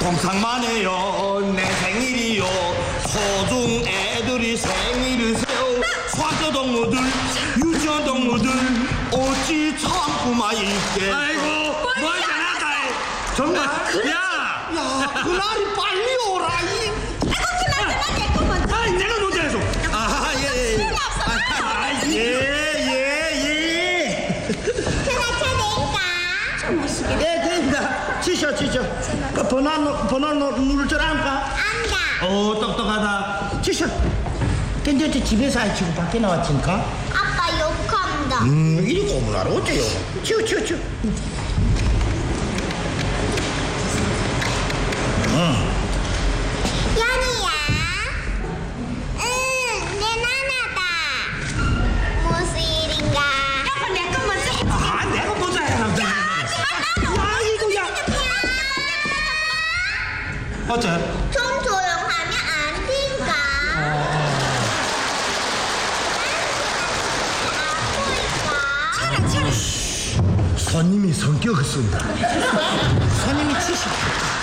동상만 해요 내 생일이요 소중 애들이 생일을 세요 수학교 동무들 유치원 동무들 어찌 참고만 있게 아이고 뭘 잘한다. 정말? 야, 그날이 빨리 오라 그만 내 거 먼저. 아 내가 먼저 해줘. 예예예 전화 예, 됩니다. 치셔. 그 번호 누를 줄 알까? 안다. 오, 똑똑하다. 치셔. 근데 저 집에서 아이 지금 밖에 나왔지니까? 아빠 욕한다. 이리 고문하러 어째요? 치워. 연이야. 내 나나다. 무슨 일인가? 아빠 내 거 먼저 해. 아 내가 먼저 해야 한다. 아이고야. 어째? 좀 조용하면 안 된가? 손님이 성격을 쓴다. 손님이 치시.